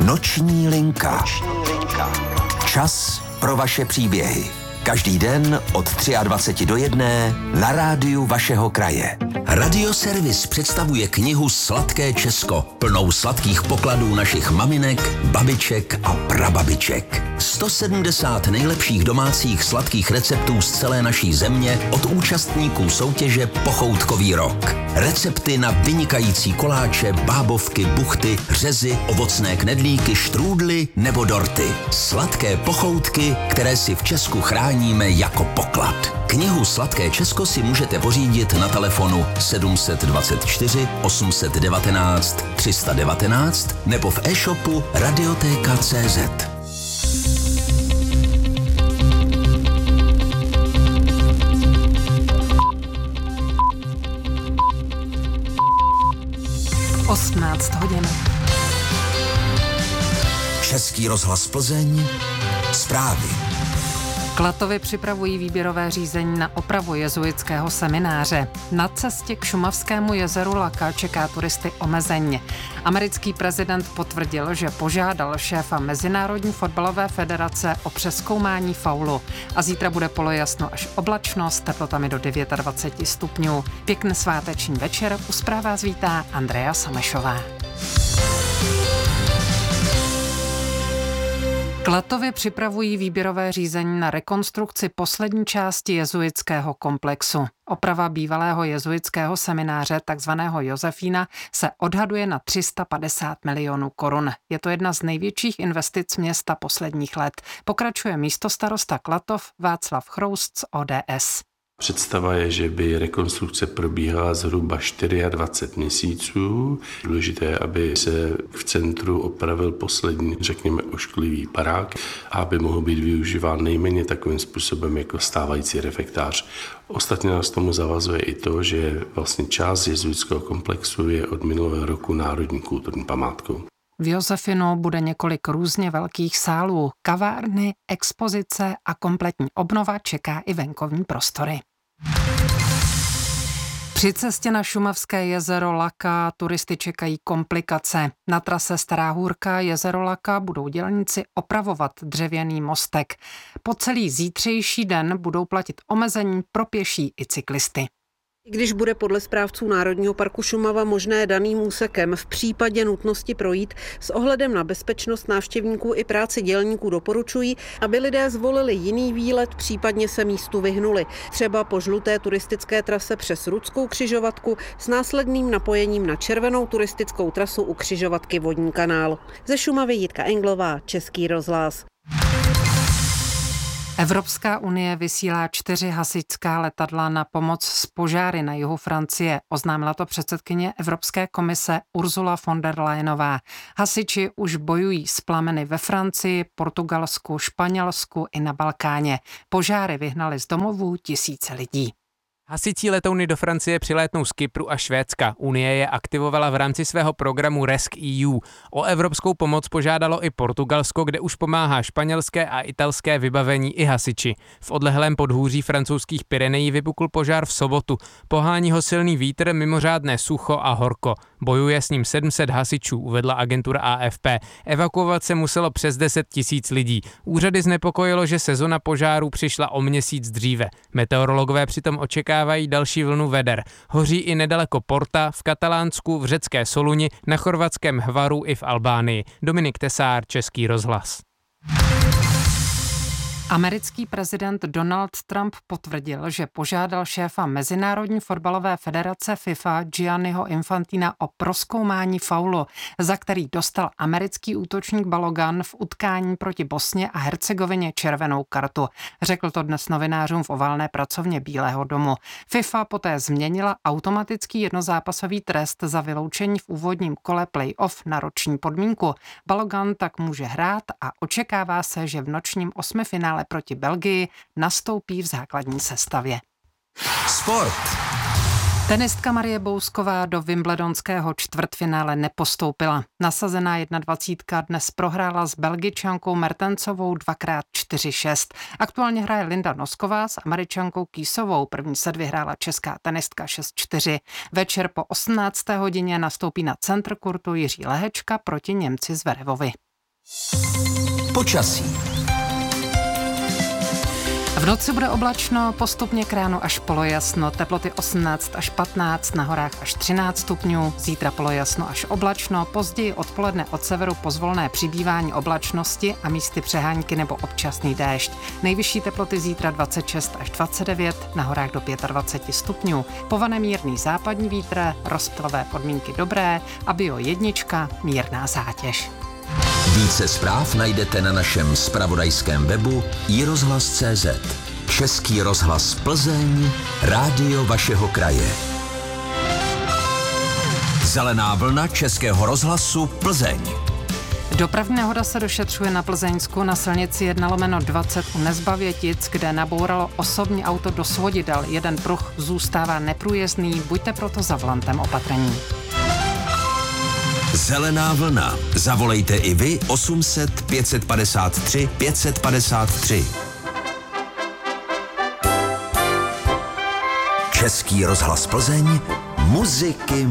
Noční linka. Čas pro vaše příběhy. Každý den od 23 do 1 na rádiu vašeho kraje. Radioservis představuje knihu Sladké Česko, plnou sladkých pokladů našich maminek, babiček a prababiček. 170 nejlepších domácích sladkých receptů z celé naší země od účastníků soutěže Pochoutkový rok. Recepty na vynikající koláče, bábovky, buchty, řezy, ovocné knedlíky, štrůdly nebo dorty. Sladké pochoutky, které si v Česku chráníme jako poklad. Knihu Sladké Česko si můžete pořídit na telefonu 724 819 319 nebo v e-shopu Radioteka.cz. hodin. Český rozhlas Plzeň, zprávy. Klatovy připravují výběrové řízení na opravu jezuitského semináře. Na cestě k šumavskému jezeru Laka čeká turisty omezeně. Americký prezident potvrdil, že požádal šéfa Mezinárodní fotbalové federace o přezkoumání faulu. A zítra bude polojasno až oblačno s teplotami do 29 stupňů. Pěkný sváteční večer, u zpráv vás vítá Andrea Samešová. Klatovy připravují výběrové řízení na rekonstrukci poslední části jezuitského komplexu. Oprava bývalého jezuitského semináře, takzvaného Josefína, se odhaduje na 350 milionů korun. Je to jedna z největších investic města posledních let. Pokračuje místostarosta Klatov Václav Chroust z ODS. Představa je, že by rekonstrukce probíhala zhruba 24 měsíců. Důležité je, aby se v centru opravil poslední, řekněme, ošklivý barák a aby mohl být využíván nejméně takovým způsobem jako stávající refektář. Ostatně nás tomu zavazuje i to, že vlastně část jezuitského komplexu je od minulého roku národní kulturní památkou. V Josefinu bude několik různě velkých sálů, kavárny, expozice a kompletní obnova čeká i venkovní prostory. Při cestě na šumavské jezero Laka turisty čekají komplikace. Na trase Stará Hůrka jezero Laka budou dělníci opravovat dřevěný mostek. Po celý zítřejší den budou platit omezení pro pěší i cyklisty. I když bude podle správců Národního parku Šumava možné daným úsekem v případě nutnosti projít, s ohledem na bezpečnost návštěvníků i práci dělníků doporučují, aby lidé zvolili jiný výlet, případně se místu vyhnuli. Třeba po žluté turistické trase přes Rudskou křižovatku s následným napojením na červenou turistickou trasu u křižovatky Vodní kanál. Ze Šumavy Jitka Englová, Český rozhlas. Evropská unie vysílá 4 hasičská letadla na pomoc s požáry na jihu Francie. Oznámila to předsedkyně Evropské komise Ursula von der Leyenová. Hasiči už bojují s plameny ve Francii, Portugalsku, Španělsku i na Balkáně. Požáry vyhnaly z domovů tisíce lidí. Hasičí letouny do Francie přilétnou z Kypru a Švédska. Unie je aktivovala v rámci svého programu RescEU. O evropskou pomoc požádalo i Portugalsko, kde už pomáhá španělské a italské vybavení i hasiči. V odlehlém podhůří francouzských Pyrenejí vypukl požár v sobotu. Pohání ho silný vítr, mimořádné sucho a horko. Bojuje s ním 700 hasičů, uvedla agentura AFP. Evakuovat se muselo přes 10 000 lidí. Úřady znepokojilo, že sezona požárů přišla o měsíc dříve. Meteorologové přitom očekávají další vlnu veder. Hoří i nedaleko Porta, v Katalánsku, v řecké Soluni, na chorvatském Hvaru i v Albánii. Dominik Tesár, Český rozhlas. Americký prezident Donald Trump potvrdil, že požádal šéfa Mezinárodní fotbalové federace FIFA Gianniho Infantina o prozkoumání faulu, za který dostal americký útočník Balogun v utkání proti Bosně a Hercegovině červenou kartu. Řekl to dnes novinářům v oválné pracovně Bílého domu. FIFA poté změnila automatický jednozápasový trest za vyloučení v úvodním kole play-off na roční podmínku. Balogun tak může hrát a očekává se, že v nočním osmifinále proti Belgii nastoupí v základní sestavě. Sport. Tenistka Marie Bousková do wimbledonského čtvrtfinále nepostoupila. Nasazená 21 dnes prohrála s Belgičankou Mertensovou 2x4-6. Aktuálně hraje Linda Nosková s Američankou Kýsovou. První set vyhrála česká tenistka 6-4. Večer po 18. hodině nastoupí na centr kurtu Jiří Lehečka proti Němci Zverevovi. Počasí. V noci bude oblačno, postupně k ránu až polojasno, teploty 18 až 15, na horách až 13 stupňů, zítra polojasno až oblačno, později odpoledne od severu pozvolné přibývání oblačnosti a místy přehánky nebo občasný déšť. Nejvyšší teploty zítra 26 až 29, na horách do 25 stupňů. Povane mírný západní vítr, rozptylové podmínky dobré a Bio 1 mírná zátěž. Více zpráv najdete na našem zpravodajském webu iRozhlas.cz. Český rozhlas Plzeň, rádio vašeho kraje. Zelená vlna Českého rozhlasu Plzeň. Dopravní nehoda se došetřuje na Plzeňsku na silnici 1/20 u Nezbavětic, kde nabouralo osobní auto do svodidel. Jeden pruh zůstává neprůjezdný, buďte proto za volantem opatrní. Zelená vlna. Zavolejte i vy 800 553 553. Český rozhlas Plzeň. Muziky